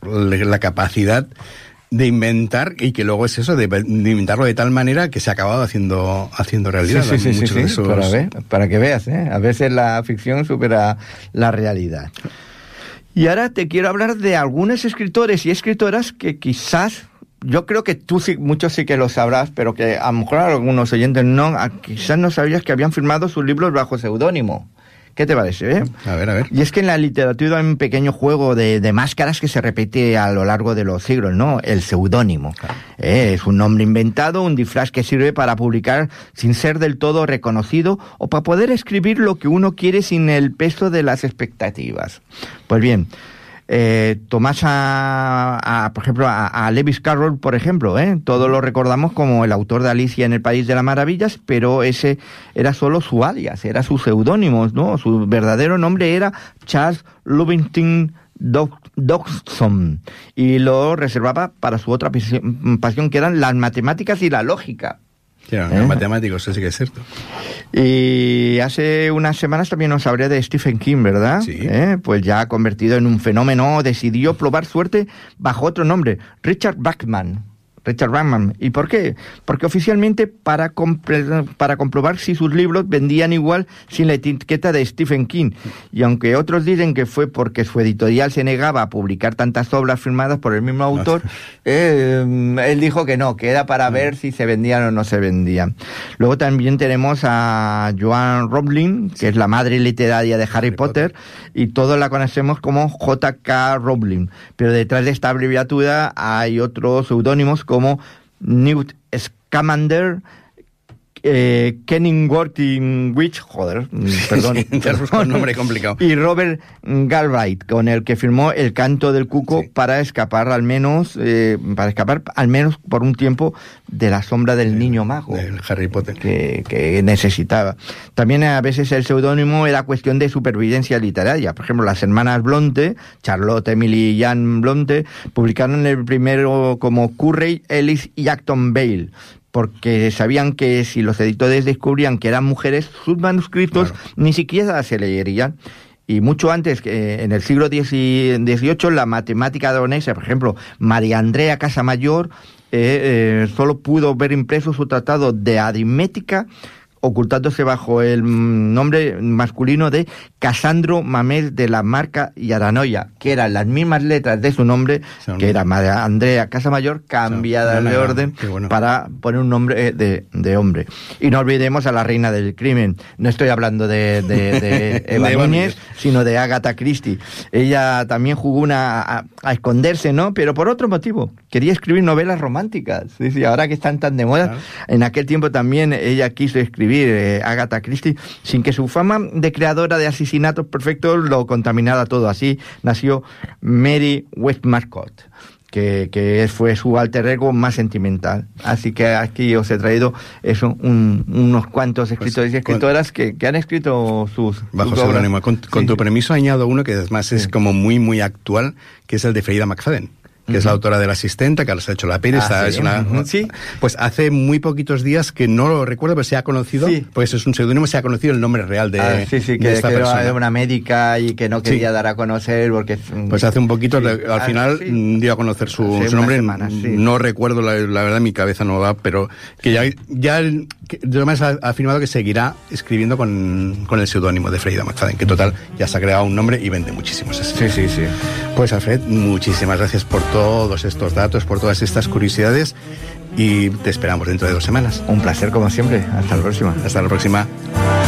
la capacidad de inventar, y que luego es eso, de inventarlo de tal manera que se ha acabado haciendo realidad. Sí, para que veas, a veces la ficción supera la realidad. Y ahora te quiero hablar de algunos escritores y escritoras que quizás, yo creo que tú sí, muchos sí que lo sabrás, pero que a lo mejor algunos oyentes no, quizás no sabías que habían firmado sus libros bajo seudónimo. ¿Qué te parece? A ver. Y es que en la literatura hay un pequeño juego de máscaras que se repite a lo largo de los siglos, ¿no? El seudónimo. Claro. Es un nombre inventado, un disfraz que sirve para publicar sin ser del todo reconocido o para poder escribir lo que uno quiere sin el peso de las expectativas. Pues bien, tomás por ejemplo, a Lewis Carroll, por ejemplo, todos lo recordamos como el autor de Alicia en el País de las Maravillas, pero ese era solo su alias, era su seudónimo, ¿no? Su verdadero nombre era Charles Lovington Dodgson, y lo reservaba para su otra pasión, que eran las matemáticas y la lógica. Claro, los matemáticos, eso sí que es cierto. Y hace unas semanas también nos hablé de Stephen King, ¿verdad? Sí. Pues ya convertido en un fenómeno, decidió probar suerte bajo otro nombre, Richard Bachman. ¿Y por qué? Porque oficialmente para comprobar si sus libros vendían igual sin la etiqueta de Stephen King. Y aunque otros dicen que fue porque su editorial se negaba a publicar tantas obras firmadas por el mismo autor, él dijo que no, que era para ver si se vendían o no se vendían. Luego también tenemos a Joanne Rowling, que es la madre literaria de Harry Potter, y todos la conocemos como J.K. Rowling. Pero detrás de esta abreviatura hay otros seudónimos como Newt Scamander, Kenilworth Witch, un nombre complicado, y Robert Galbraith, con el que firmó El Canto del Cuco, para escapar al menos por un tiempo de la sombra del niño mago, del Harry Potter, que necesitaba. También a veces el seudónimo era cuestión de supervivencia literaria. Por ejemplo, las hermanas Bronte, Charlotte, Emily y Anne Bronte, publicaron el primero como Currey, Ellis y Acton Vale, porque sabían que si los editores descubrían que eran mujeres, sus manuscritos ni siquiera se leerían. Y mucho antes, en el siglo XVIII, la matemática danesa, por ejemplo, María Andrea Casamayor, solo pudo ver impreso su tratado de aritmética, ocultándose bajo el nombre masculino de Casandro Mamés de la Marca y Aranoia, que eran las mismas letras de su nombre, que era María Andrea Casamayor, cambiada de orden para poner un nombre de hombre. Y no olvidemos a la reina del crimen. No estoy hablando de Eva Núñez, sino de Agatha Christie. Ella también jugó a esconderse, ¿no? Pero por otro motivo. Quería escribir novelas románticas. Sí, ahora que están tan de moda, en aquel tiempo también ella quiso escribir Agatha Christie, sin que su fama de creadora de asesinatos perfectos lo contaminara todo. Así nació Mary Westmacott, que fue su alter ego más sentimental. Así que aquí os he traído unos cuantos escritores y escritoras que han escrito sus bajo seudónimo. Con tu permiso añado uno que además es como muy muy actual, que es el de Freida McFadden, que es la autora de La Asistenta, que ahora se ha hecho la peli. Pues hace muy poquitos días, que no lo recuerdo, pero se ha conocido, pues es un seudónimo, se ha conocido el nombre real de esta persona. Era una médica y que no quería dar a conocer porque... Pues hace un poquito, al final dio a conocer su nombre, no recuerdo, la verdad mi cabeza no va, pero que ya además ha afirmado que seguirá escribiendo con el seudónimo de Freida McFadden, que total ya se ha creado un nombre y vende muchísimos. Sí. Pues Alfred, muchísimas gracias por todos estos datos, por todas estas curiosidades, y te esperamos dentro de 2 semanas. Un placer como siempre. Hasta la próxima. Hasta la próxima.